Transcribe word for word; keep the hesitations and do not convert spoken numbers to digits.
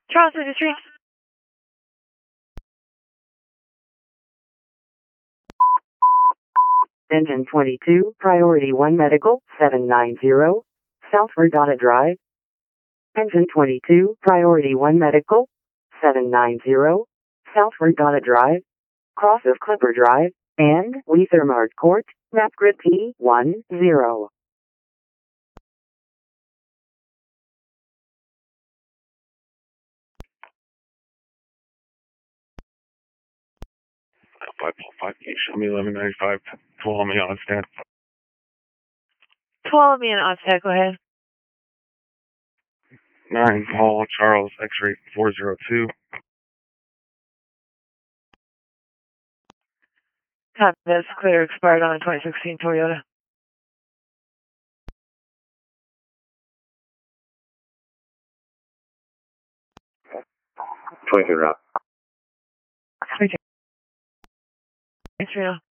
Charles Industries. Engine twenty-two, Priority one Medical, seven nine zero, South Regatta Drive. Engine twenty-two, Priority one Medical, seven nine zero, South Regatta Drive, cross of Clipper Drive, and Weathermart Court, map grid P one zero. five five, can you show me eleven ninety-five, twelve me on stand? twelve me in Onset, go ahead. nine, Paul, Charles, X-ray four zero two. Copy, that's clear, expired on a twenty sixteen Toyota. twenty-two route. twenty-two. Thanks, Reno.